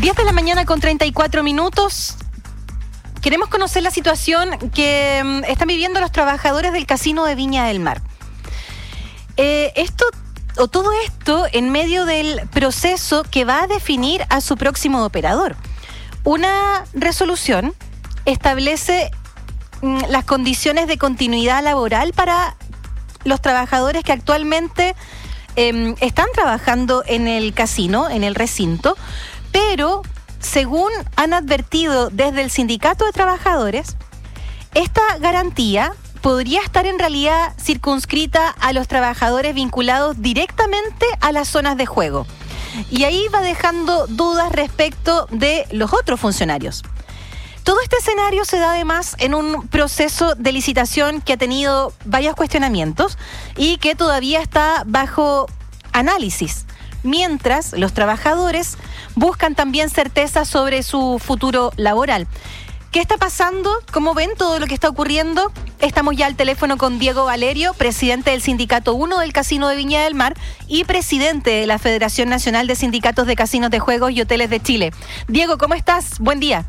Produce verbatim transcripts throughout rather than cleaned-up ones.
diez de la mañana con treinta y cuatro minutos. Queremos conocer la situación que um, están viviendo los trabajadores del Casino de Viña del Mar. Eh, esto, o todo esto en medio del proceso que va a definir a su próximo operador. Una resolución establece mm, las condiciones de continuidad laboral para los trabajadores que actualmente eh, están trabajando en el casino, en el recinto, pero según han advertido desde el Sindicato de Trabajadores, esta garantía podría estar en realidad circunscrita a los trabajadores vinculados directamente a las zonas de juego. Y ahí va dejando dudas respecto de los otros funcionarios. Todo este escenario se da además en un proceso de licitación que ha tenido varios cuestionamientos y que todavía está bajo análisis, mientras los trabajadores buscan también certeza sobre su futuro laboral. ¿Qué está pasando? ¿Cómo ven todo lo que está ocurriendo? Estamos ya al teléfono con Diego Valerio, presidente del Sindicato uno del Casino de Viña del Mar y presidente de la Federación Nacional de Sindicatos de Casinos de Juegos y Hoteles de Chile. Diego, ¿cómo estás? Buen día.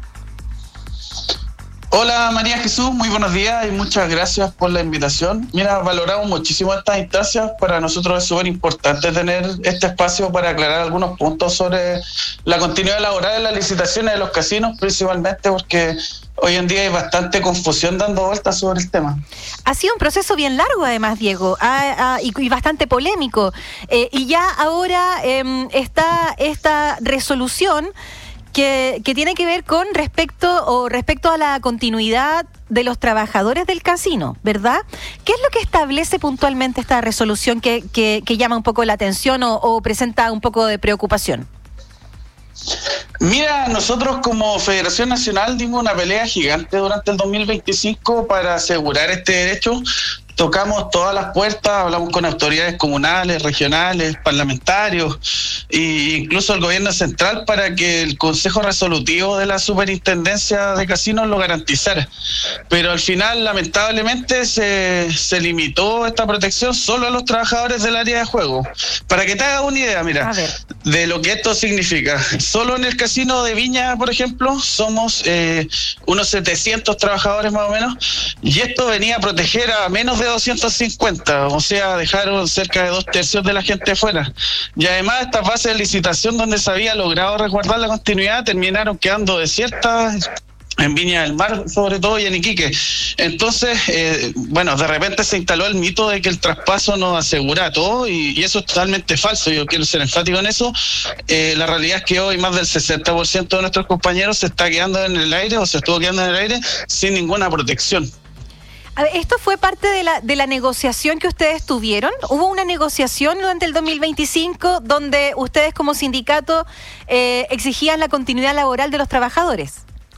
Hola María Jesús, muy buenos días y muchas gracias por la invitación. Mira, valoramos muchísimo estas instancias. Para nosotros es súper importante tener este espacio para aclarar algunos puntos sobre la continuidad laboral en las licitaciones de los casinos, principalmente porque hoy en día hay bastante confusión dando vueltas sobre el tema. Ha sido un proceso bien largo además, Diego, ah, ah, y, y bastante polémico. Eh, y ya ahora eh, está esta resolución Que, que tiene que ver con respecto o respecto a la continuidad de los trabajadores del casino, ¿verdad? ¿Qué es lo que establece puntualmente esta resolución que, que, que llama un poco la atención o, o presenta un poco de preocupación? Mira, nosotros como Federación Nacional dimos una pelea gigante durante el dos mil veinticinco para asegurar este derecho. Tocamos todas las puertas, hablamos con autoridades comunales, regionales, parlamentarios e incluso el gobierno central para que el Consejo Resolutivo de la Superintendencia de Casinos lo garantizara. Pero al final, lamentablemente, se, se limitó esta protección solo a los trabajadores del área de juego. Para que te hagas una idea, mira, de lo que esto significa. Solo en el Casino de Viña, por ejemplo, somos eh, unos setecientos trabajadores más o menos, y esto venía a proteger a menos de doscientos cincuenta, o sea, dejaron cerca de dos tercios de la gente fuera. Y además estas bases de licitación donde se había logrado resguardar la continuidad terminaron quedando desiertas en Viña del Mar, sobre todo, y en Iquique. Entonces, eh, bueno, de repente se instaló el mito de que el traspaso nos asegura todo, y, y eso es totalmente falso. Yo quiero ser enfático en eso. Eh, la realidad es que hoy más del sesenta por ciento de nuestros compañeros se está quedando en el aire, o se estuvo quedando en el aire, sin ninguna protección. A ver, ¿esto fue parte de la, de la negociación que ustedes tuvieron? ¿Hubo una negociación durante el dos mil veinticinco donde ustedes como sindicato eh, exigían la continuidad laboral de los trabajadores?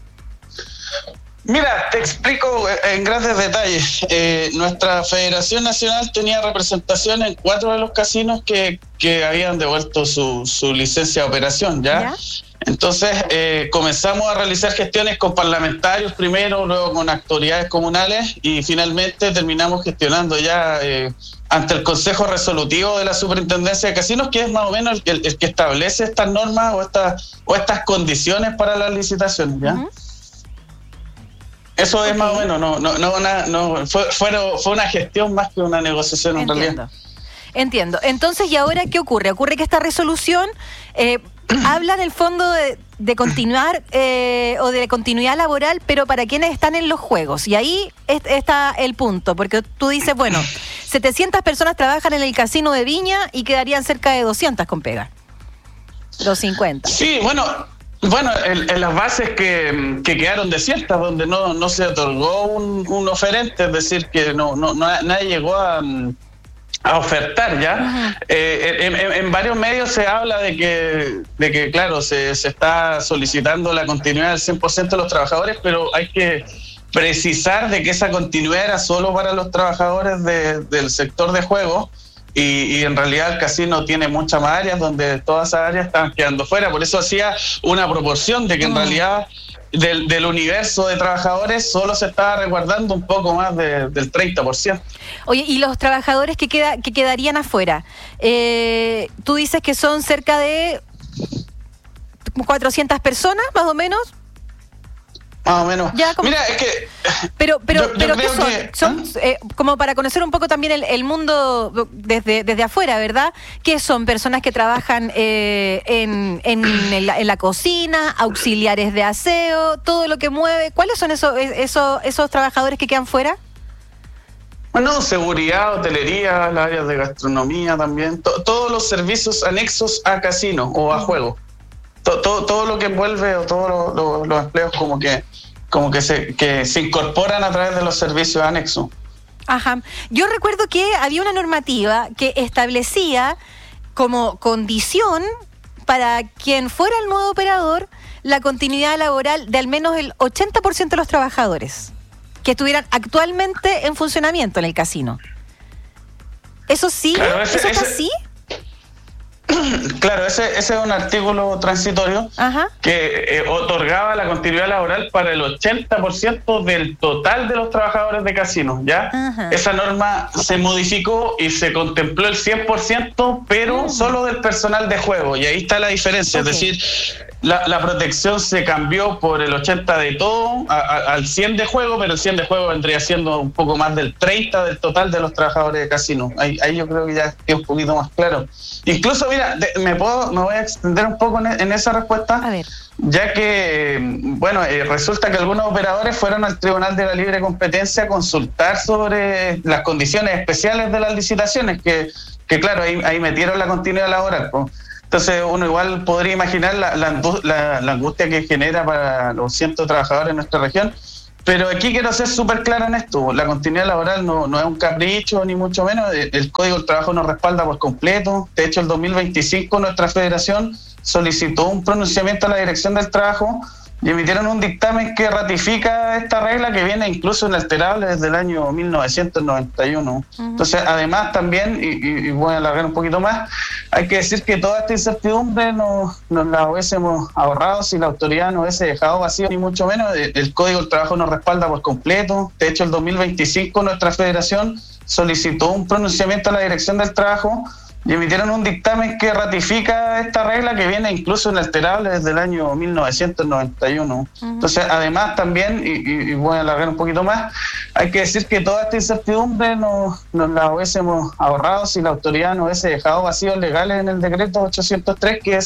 Mira, te explico en grandes detalles. Eh, nuestra Federación Nacional tenía representación en cuatro de los casinos que, que habían devuelto su, su licencia de operación, ¿ya? ¿Ya? Entonces eh, comenzamos a realizar gestiones con parlamentarios primero, luego con autoridades comunales y finalmente terminamos gestionando ya eh, ante el Consejo Resolutivo de la Superintendencia de Casinos, que es más o menos el, el, el que establece estas normas o estas, o estas condiciones para las licitaciones, ¿ya? Uh-huh. Eso es okay. Más o menos, no, no, no, una, no fue, fue, fue una gestión más que una negociación. Entiendo. En realidad. Entiendo. Entonces, ¿y ahora qué ocurre? Ocurre que esta resolución eh, habla en el fondo de, de continuar eh, o de continuidad laboral, pero para quienes están en los juegos. Y ahí es, está el punto, porque tú dices, bueno, setecientas personas trabajan en el Casino de Viña y quedarían cerca de doscientas con pega. doscientos cincuenta. Sí, bueno... Bueno, en, en las bases que, que quedaron desiertas, donde no, no se otorgó un, un oferente, es decir, que no, no, no nadie llegó a, a ofertar ya. Uh-huh. Eh, en, en, en varios medios se habla de que, de que claro, se, se está solicitando la continuidad del cien por ciento de los trabajadores, pero hay que precisar de que esa continuidad era solo para los trabajadores de, del sector de juego. Y, y en realidad el casino tiene muchas más áreas donde todas esas áreas están quedando fuera. Por eso hacía una proporción de que en mm. realidad del, del universo de trabajadores solo se estaba resguardando un poco más de, del treinta por ciento. Oye, y los trabajadores que, queda, que quedarían afuera, eh, tú dices que son cerca de cuatrocientas personas, más o menos. Más o menos. Ya, como... Mira, es que... Pero, pero, yo, yo pero ¿qué son? que, son ¿eh? eh, como para conocer un poco también el, el mundo desde, desde afuera, ¿verdad? ¿Qué son? Personas que trabajan eh, en, en, en, la, en la cocina, auxiliares de aseo, todo lo que mueve. ¿Cuáles son esos, esos, esos trabajadores que quedan fuera? Bueno, seguridad, hotelería, las áreas de gastronomía también, to, todos los servicios anexos a casino o a juego. To, to, todo lo que envuelve o todos lo, lo, los empleos como que como que se que se incorporan a través de los servicios anexos. Ajá. Yo recuerdo que había una normativa que establecía como condición para quien fuera el nuevo operador la continuidad laboral de al menos el ochenta por ciento de los trabajadores que estuvieran actualmente en funcionamiento en el casino. ¿Eso sí? Claro, ese, ¿Eso está ese, así? Claro, ese, ese es un artículo transitorio. Ajá. Que eh, otorgaba la continuidad laboral para el ochenta por ciento del total de los trabajadores de casinos, ¿ya? Ajá. Esa norma se modificó y se contempló el cien por ciento, pero uh. solo del personal de juego, y ahí está la diferencia, okay. Es decir, la, la protección se cambió por el ochenta de todo a, a, al cien de juego, pero el cien de juego vendría siendo un poco más del treinta del total de los trabajadores de casinos. Ahí, ahí yo creo que ya es un poquito más claro. Incluso, mira, de, me puedo, me voy a extender un poco en, en esa respuesta, a ver. Ya que, bueno, eh, resulta que algunos operadores fueron al Tribunal de la Libre Competencia a consultar sobre las condiciones especiales de las licitaciones, que, que claro, ahí, ahí metieron la continuidad laboral, pues. Entonces uno igual podría imaginar la, la, la, la angustia que genera para los cientos de trabajadores en nuestra región. Pero aquí quiero ser súper claro en esto: la continuidad laboral no, no es un capricho, ni mucho menos. El Código del Trabajo nos respalda por completo. De hecho, el dos mil veinticinco nuestra federación solicitó un pronunciamiento a la Dirección del Trabajo y emitieron un dictamen que ratifica esta regla, que viene incluso inalterable desde el año mil novecientos noventa y uno. Uh-huh. Entonces, además también, y, y, y voy a alargar un poquito más, hay que decir que toda esta incertidumbre nos, nos la hubiésemos ahorrado si la autoridad no hubiese dejado vacío, ni mucho menos. El Código del Trabajo nos respalda por completo. De hecho, el dos mil veinticinco nuestra federación solicitó un pronunciamiento a la Dirección del Trabajo y emitieron un dictamen que ratifica esta regla, que viene incluso inalterable desde el año mil novecientos noventa y uno. Uh-huh. Entonces, además también, y, y, y voy a alargar un poquito más, hay que decir que toda esta incertidumbre nos, nos la hubiésemos ahorrado si la autoridad no hubiese dejado vacíos legales en el decreto ochocientos tres, que es